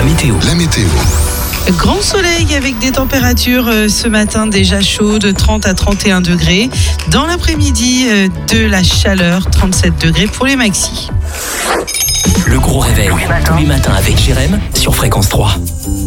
météo. Grand soleil avec des températures ce matin déjà chaudes, 30 à 31 degrés. Dans l'après-midi, de la chaleur, 37 degrés pour les maxis. Le gros réveil, tous les matins avec Jérém sur Fréquence 3.